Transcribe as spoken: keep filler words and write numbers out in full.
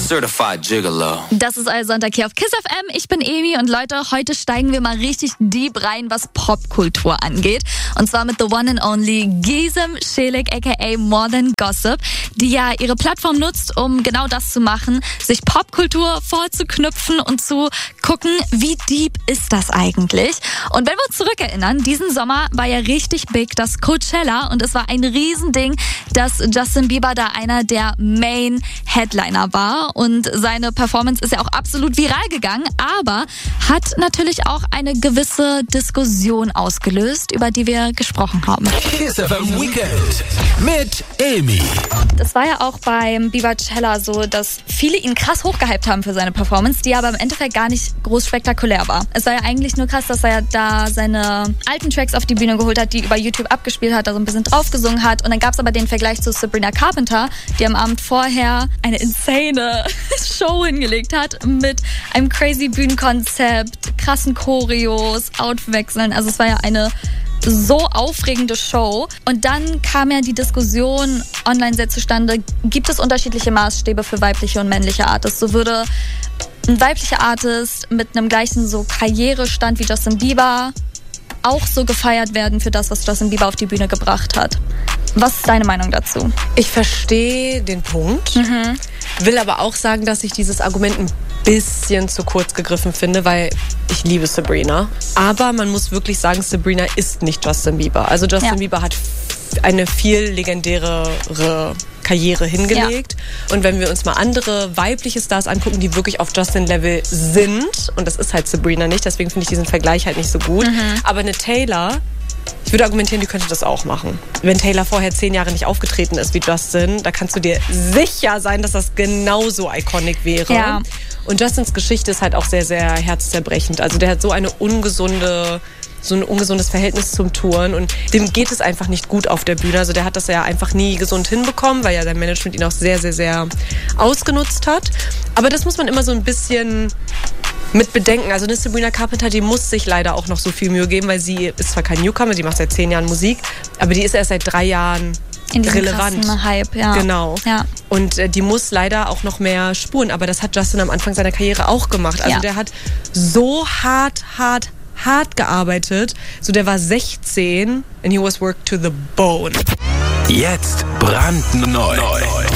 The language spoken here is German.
Certified Gigolo. Das ist also Sonntag hier auf Kiss F M. Ich bin Emi und Leute, heute steigen wir mal richtig deep rein, was Popkultur angeht. Und zwar mit the one and only Gizem Çelik aka More Than Gossip, die ja ihre Plattform nutzt, um genau das zu machen, sich Popkultur vorzuknüpfen und zu gucken, wie deep ist das eigentlich. Und wenn wir uns zurückerinnern, diesen Sommer war ja richtig big das Coachella und es war ein Riesending, dass Justin Bieber da einer der Main Headliner war und seine Performance ist ja auch absolut viral gegangen, aber hat natürlich auch eine gewisse Diskussion ausgelöst, über die wir gesprochen haben. Kiss F M Weekend mit Emi. Das war ja auch beim Biebercella so, dass viele ihn krass hochgehypt haben für seine Performance, die aber im Endeffekt gar nicht groß spektakulär war. Es war ja eigentlich nur krass, dass er ja da seine alten Tracks auf die Bühne geholt hat, die über YouTube abgespielt hat, da so ein bisschen draufgesungen hat. Und dann gab es aber den Vergleich zu Sabrina Carpenter, die am Abend vorher eine insane Show hingelegt hat mit einem crazy Bühnenkonzept, krassen Choreos, Outwechseln. Also es war ja eine so aufregende Show. Und dann kam ja die Diskussion online sehr zustande, gibt es unterschiedliche Maßstäbe für weibliche und männliche Artists? So würde ein weiblicher Artist mit einem gleichen so Karrierestand wie Justin Bieber auch so gefeiert werden für das, was Justin Bieber auf die Bühne gebracht hat. Was ist deine Meinung dazu? Ich verstehe den Punkt, mhm. will aber auch sagen, dass ich dieses Argument ein bisschen zu kurz gegriffen finde, weil ich liebe Sabrina. Aber man muss wirklich sagen, Sabrina ist nicht Justin Bieber. Also Justin ja. Bieber hat eine viel legendärere Karriere hingelegt. Ja. Und wenn wir uns mal andere weibliche Stars angucken, die wirklich auf Justin-Level sind, und das ist halt Sabrina nicht, deswegen finde ich diesen Vergleich halt nicht so gut. Mhm. Aber eine Taylor, ich würde argumentieren, die könnte das auch machen. Wenn Taylor vorher zehn Jahre nicht aufgetreten ist wie Justin, da kannst du dir sicher sein, dass das genauso iconic wäre. Ja. Und Justins Geschichte ist halt auch sehr, sehr herzzerbrechend. Also der hat so eine ungesunde... so ein ungesundes Verhältnis zum Touren und dem geht es einfach nicht gut auf der Bühne. Also der hat das ja einfach nie gesund hinbekommen, weil ja sein Management ihn auch sehr, sehr, sehr ausgenutzt hat. Aber das muss man immer so ein bisschen mit bedenken. Also eine Sabrina Carpenter, die muss sich leider auch noch so viel Mühe geben, weil sie ist zwar kein Newcomer, die macht seit zehn Jahren Musik, aber die ist erst seit drei Jahren in diesem relevant. krassen Hype, ja. Genau. Ja. Und äh, die muss leider auch noch mehr spuren. Aber das hat Justin am Anfang seiner Karriere auch gemacht. Also ja. der hat so hart, hart, hart gearbeitet. So, der war sechzehn and he was worked to the bone. Jetzt brandneu.